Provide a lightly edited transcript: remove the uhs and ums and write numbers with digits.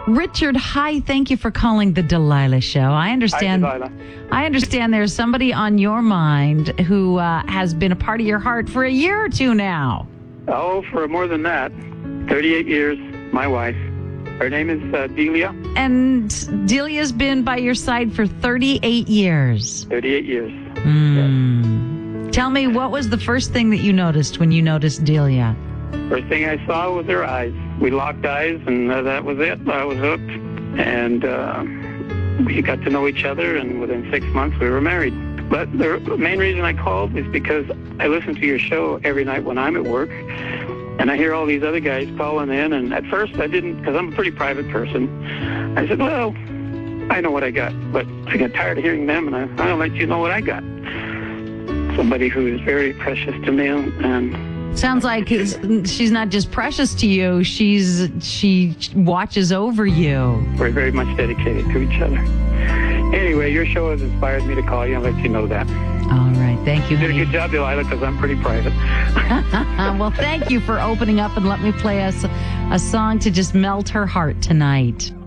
Richard, hi. Thank you for calling the Delilah Show. I understand. Hi, Delilah. I understand there's somebody on your mind who has been a part of your heart for a year or two now. Oh, for more than that. 38 years, my wife. Her name is Delia. And Delia's been by your side for 38 years. 38 years. Tell me, what was the first thing that you noticed when you noticed Delia? First thing I saw was her eyes. We locked eyes, and that was it. I was hooked. And we got to know each other, and within 6 months, we were married. But the main reason I called is because I listen to your show every night when I'm at work, and I hear all these other guys calling in, and at first I didn't, because I'm a pretty private person. I said, well, I know what I got, but I got tired of hearing them, and I'll let you know what I got. Somebody who is very precious to me, and sounds like she's not just precious to you, she watches over you. We're very much dedicated to each other. Anyway, your show has inspired me to call you and let you know that. All right, thank you. You did a good job, Delilah, because I'm pretty private. Well, thank you for opening up and let me play us a song to just melt her heart tonight.